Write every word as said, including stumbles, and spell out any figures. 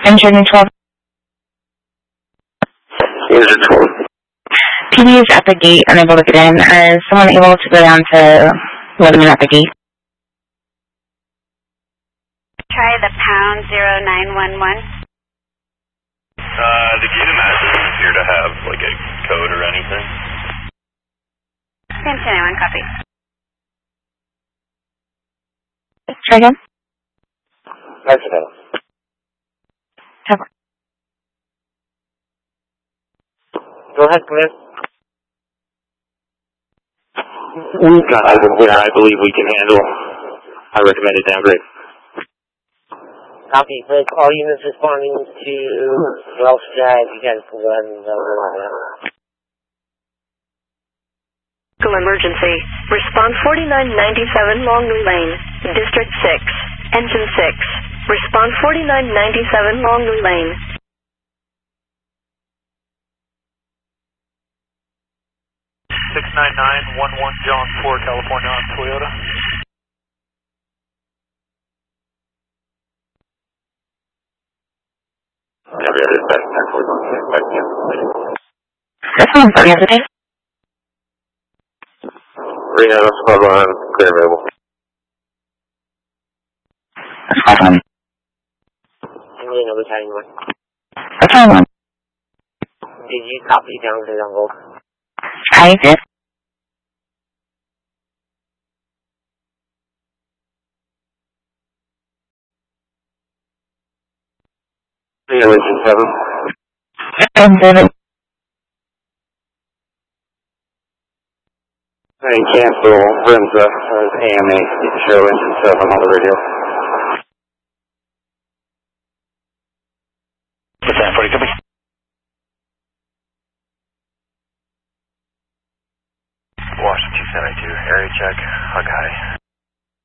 Engine twelve. Engine twelve. P D is at the gate, unable to get in. Is someone able to go down to let him in at the gate? Try the pound zero nine one one. Uh, the gate master doesn't appear to have, like, a code or anything. ten ten one, copy. Try again? That's it. Cover. Go ahead, come in. We've got items there I believe we can handle. I recommend a downgrade. Copy. For all units responding to Welsh Drive, you guys can go ahead and go over that. Emergency. Respond forty-nine ninety-seven Longley Lane, District six, Engine six. Respond forty-nine ninety-seven Longley Lane. six nine nine one one John four, California on Toyota. That's one for the other day. Reno, squad line, clear available. That's five one. Reno, battalion one. That's five one. Did you copy downgrade on Volk? I did. Reno, engine seven. I'm seven. And cancel Rimza as A M A, show engine seven on the radio. What's that, forty, copy? Washington two seventy-two, area check, hug high.